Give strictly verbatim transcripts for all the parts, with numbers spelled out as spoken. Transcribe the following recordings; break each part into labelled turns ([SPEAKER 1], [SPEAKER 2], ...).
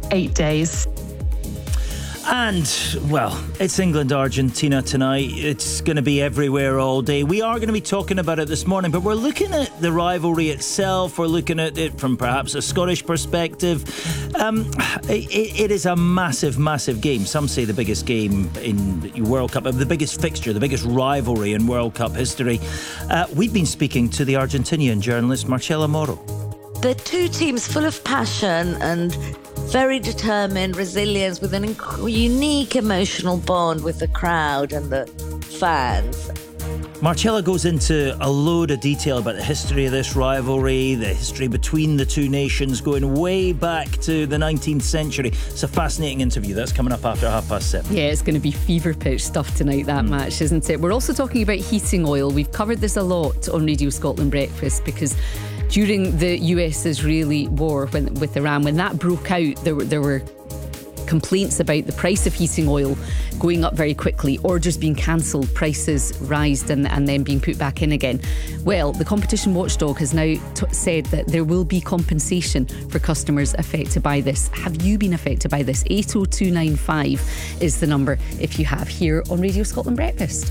[SPEAKER 1] eight days.
[SPEAKER 2] And, well, it's England-Argentina tonight. It's going to be everywhere all day. We are going to be talking about it this morning, but we're looking at the rivalry itself. We're looking at it from perhaps a Scottish perspective. Um, it, it is a massive, massive game. Some say the biggest game in World Cup, the biggest fixture, the biggest rivalry in World Cup history. Uh, we've been speaking to the Argentinian journalist Marcela Moro.
[SPEAKER 3] They're two teams full of passion and very determined, resilience, with an inc- unique emotional bond with the crowd and the fans.
[SPEAKER 2] Marcela goes into a load of detail about the history of this rivalry, the history between the two nations going way back to the nineteenth century. It's a fascinating interview. That's coming up after half past seven.
[SPEAKER 4] Yeah, it's going to be fever pitch stuff tonight, that mm. match, isn't it? We're also talking about heating oil. We've covered this a lot on Radio Scotland Breakfast because during the U S-Israeli war when, with Iran, when that broke out, there were, there were complaints about the price of heating oil going up very quickly, orders being cancelled, prices rised and, and then being put back in again. Well, the competition watchdog has now t- said that there will be compensation for customers affected by this. Have you been affected by this? eight oh two nine five is the number if you have, here on Radio Scotland Breakfast.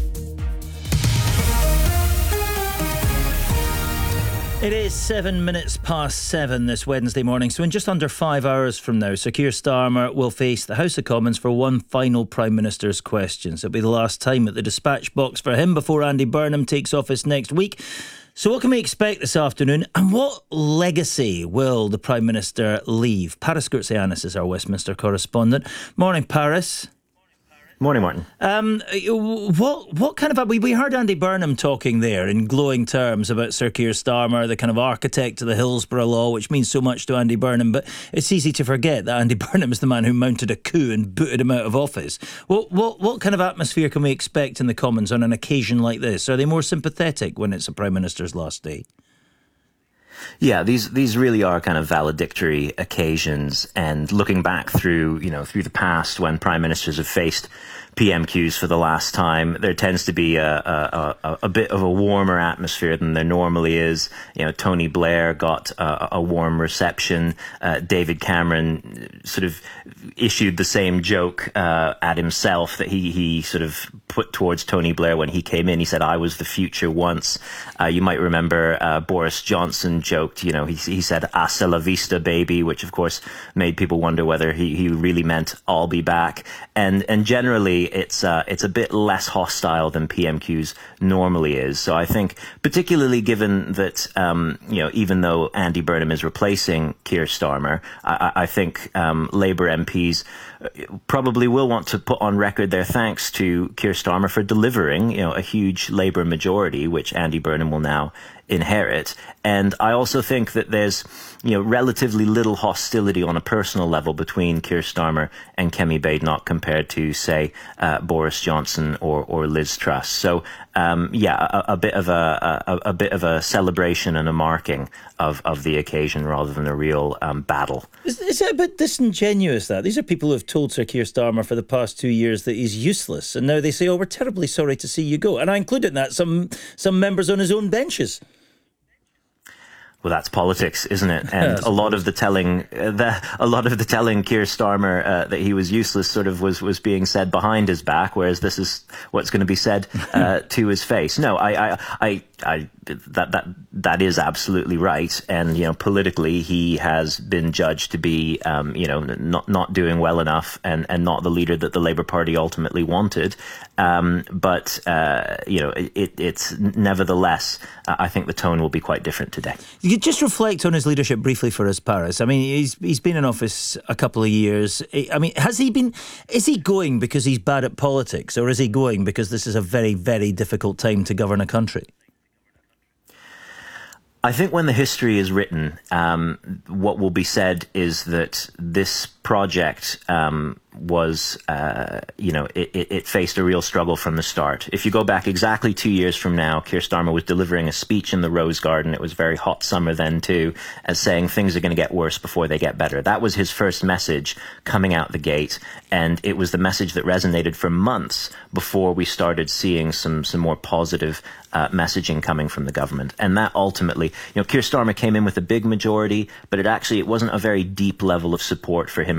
[SPEAKER 2] It is seven minutes past seven this Wednesday morning, so in just under five hours from now, Sir Keir Starmer will face the House of Commons for one final Prime Minister's questions. It'll be the last time at the dispatch box for him before Andy Burnham takes office next week. So what can we expect this afternoon, and what legacy will the Prime Minister leave? Paris Gurtsianis is our Westminster correspondent. Morning, Paris.
[SPEAKER 5] Morning, Martin.
[SPEAKER 2] Um, what what kind of... We, we heard Andy Burnham talking there in glowing terms about Sir Keir Starmer, the kind of architect of the Hillsborough Law, which means so much to Andy Burnham, but it's easy to forget that Andy Burnham is the man who mounted a coup and booted him out of office. What, what, what kind of atmosphere can we expect in the Commons on an occasion like this? Are they more sympathetic when it's a Prime Minister's last day?
[SPEAKER 5] Yeah, these these really are kind of valedictory occasions, and looking back through, you know, through the past when prime ministers have faced P M Qs for the last time, there tends to be a, a, a, a bit of a warmer atmosphere than there normally is. You know, Tony Blair got a, a warm reception. Uh, David Cameron sort of issued the same joke uh, at himself that he, he sort of put towards Tony Blair when he came in. He said, "I was the future once." Uh, you might remember uh, Boris Johnson joked, you know, he, he said, "Hasta la vista, baby," which of course made people wonder whether he, he really meant "I'll be back." And and generally, it's uh, it's a bit less hostile than P M Qs normally is. So I think, particularly given that, um, you know, even though Andy Burnham is replacing Keir Starmer, I, I think um, Labour M Ps probably will want to put on record their thanks to Keir Starmer for delivering, you know, a huge Labour majority, which Andy Burnham will now inherit. And I also think that there's, you know, relatively little hostility on a personal level between Keir Starmer and Kemi Badenoch compared to, say, uh, Boris Johnson or, or Liz Truss. So, um, yeah, a, a bit of a, a a bit of a celebration and a marking of, of the occasion rather than a real um, battle.
[SPEAKER 2] Is, is it a bit disingenuous, that? These are people who have told Sir Keir Starmer for the past two years that he's useless, and now they say, "Oh, we're terribly sorry to see you go." And I included in that some some members on his own benches.
[SPEAKER 5] Well, that's politics, isn't it? And a lot of the telling, uh, the, a lot of the telling Keir Starmer uh, that he was useless sort of was, was being said behind his back, whereas this is what's going to be said uh, to his face. No, I, I, I, I, that that that is absolutely right. And you know, politically, he has been judged to be, um, you know, not not doing well enough, and, and not the leader that the Labour Party ultimately wanted. Um, but uh, you know, it, it's nevertheless, uh, I think the tone will be quite different today.
[SPEAKER 2] You just reflect on his leadership briefly for us, Paris. I mean, he's he's been in office a couple of years. I mean, has he been? Is he going because he's bad at politics, or is he going because this is a very, very difficult time to govern a country?
[SPEAKER 5] I think when the history is written, um, what will be said is that this project um, was, uh, you know, it, it faced a real struggle from the start. If you go back exactly two years from now, Keir Starmer was delivering a speech in the Rose Garden. It was a very hot summer then too, as saying things are going to get worse before they get better. That was his first message coming out the gate, and it was the message that resonated for months before we started seeing some some more positive uh, messaging coming from the government. And that ultimately, you know, Keir Starmer came in with a big majority, but it actually it wasn't a very deep level of support for him